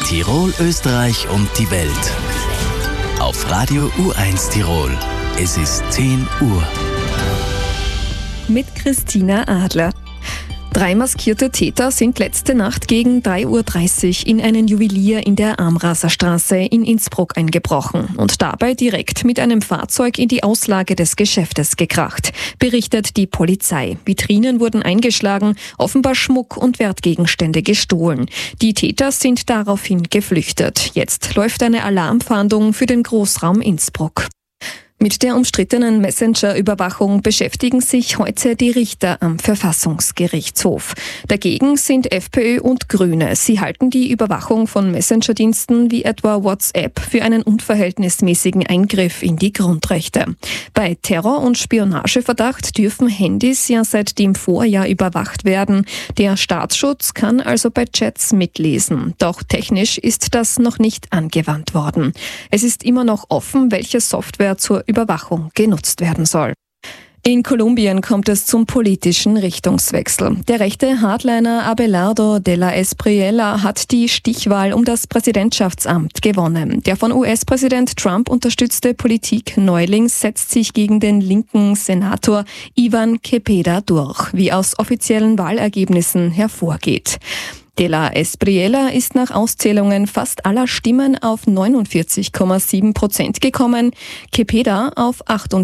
Tirol, Österreich und die Welt. Auf Radio U1 Tirol. Es ist 10 Uhr. Mit Christina Adler. 3 maskierte Täter sind letzte Nacht gegen 3:30 Uhr in einen Juwelier in der Amraserstraße in Innsbruck eingebrochen und dabei direkt mit einem Fahrzeug in die Auslage des Geschäftes gekracht, berichtet die Polizei. Vitrinen wurden eingeschlagen, offenbar Schmuck und Wertgegenstände gestohlen. Die Täter sind daraufhin geflüchtet. Jetzt läuft eine Alarmfahndung für den Großraum Innsbruck. Mit der umstrittenen Messenger-Überwachung beschäftigen sich heute die Richter am Verfassungsgerichtshof. Dagegen sind FPÖ und Grüne. Sie halten die Überwachung von Messenger-Diensten wie etwa WhatsApp für einen unverhältnismäßigen Eingriff in die Grundrechte. Bei Terror- und Spionageverdacht dürfen Handys ja seit dem Vorjahr überwacht werden. Der Staatsschutz kann also bei Chats mitlesen. Doch technisch ist das noch nicht angewandt worden. Es ist immer noch offen, welche Software zur Überwachung genutzt werden soll. In Kolumbien kommt es zum politischen Richtungswechsel. Der rechte Hardliner Abelardo de la Espriella hat die Stichwahl um das Präsidentschaftsamt gewonnen. Der von US-Präsident Trump unterstützte Politikneuling setzt sich gegen den linken Senator Ivan Cepeda durch, wie aus offiziellen Wahlergebnissen hervorgeht. De la Espriella ist nach Auszählungen fast aller Stimmen auf 49,7% gekommen, Cepeda auf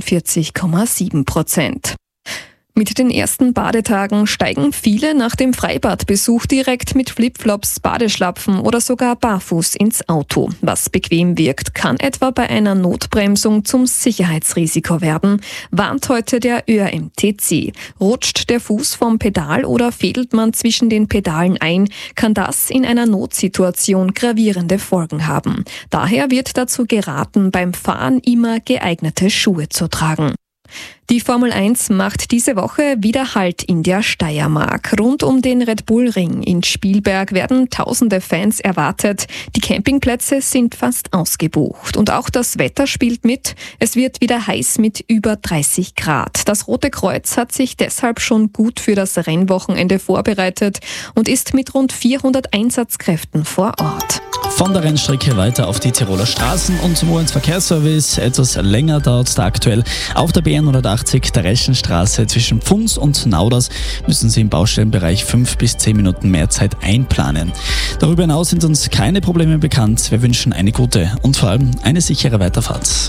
48,7%. Mit den ersten Badetagen steigen viele nach dem Freibadbesuch direkt mit Flipflops, Badeschlapfen oder sogar barfuß ins Auto. Was bequem wirkt, kann etwa bei einer Notbremsung zum Sicherheitsrisiko werden, warnt heute der ÖMTC. Rutscht der Fuß vom Pedal oder fädelt man zwischen den Pedalen ein, kann das in einer Notsituation gravierende Folgen haben. Daher wird dazu geraten, beim Fahren immer geeignete Schuhe zu tragen. Die Formel 1 macht diese Woche wieder Halt in der Steiermark. Rund um den Red Bull Ring in Spielberg werden tausende Fans erwartet. Die Campingplätze sind fast ausgebucht. Und auch das Wetter spielt mit. Es wird wieder heiß mit über 30 Grad. Das Rote Kreuz hat sich deshalb schon gut für das Rennwochenende vorbereitet und ist mit rund 400 Einsatzkräften vor Ort. Von der Rennstrecke weiter auf die Tiroler Straßen und zum U1 Verkehrsservice. Etwas länger dauert es da aktuell. Auf der B180 der Reschenstraße zwischen Pfunds und Nauders müssen Sie im Baustellenbereich 5 bis 10 Minuten mehr Zeit einplanen. Darüber hinaus sind uns keine Probleme bekannt. Wir wünschen eine gute und vor allem eine sichere Weiterfahrt.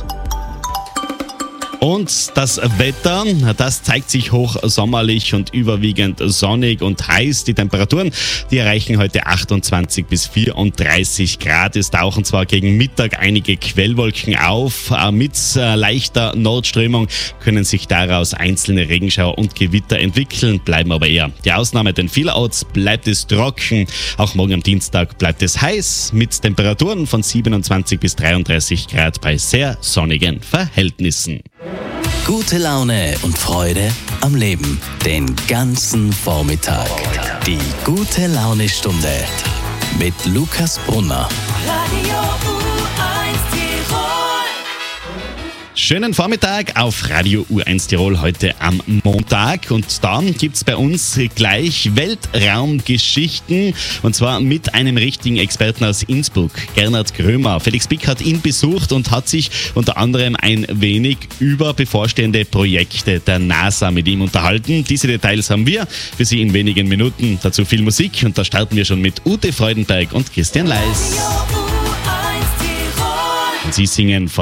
Und das Wetter, das zeigt sich hochsommerlich und überwiegend sonnig und heiß. Die Temperaturen, die erreichen heute 28 bis 34 Grad. Es tauchen zwar gegen Mittag einige Quellwolken auf. Mit leichter Nordströmung können sich daraus einzelne Regenschauer und Gewitter entwickeln, bleiben aber eher die Ausnahme, denn vielerorts bleibt es trocken. Auch morgen am Dienstag bleibt es heiß mit Temperaturen von 27 bis 33 Grad bei sehr sonnigen Verhältnissen. Gute Laune und Freude am Leben. Den ganzen Vormittag. Die Gute-Laune-Stunde mit Lukas Brunner. Radio U1 Tirol. Schönen Vormittag auf Radio U1 Tirol heute am Montag. Und da gibt's bei uns gleich Weltraumgeschichten. Und zwar mit einem richtigen Experten aus Innsbruck, Gernot Grömer. Felix Pick hat ihn besucht und hat sich unter anderem ein wenig über bevorstehende Projekte der NASA mit ihm unterhalten. Diese Details haben wir für Sie in wenigen Minuten. Dazu viel Musik und da starten wir schon mit Ute Freudenberg und Christian Leis. Radio U1 Tirol. Und sie singen von